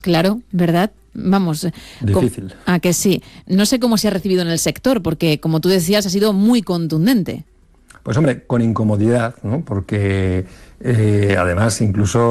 Claro, ¿verdad? Vamos. Difícil. ¿A que sí? No sé cómo se ha recibido en el sector, porque, como tú decías, ha sido muy contundente. Pues hombre, con incomodidad, ¿no? Porque además incluso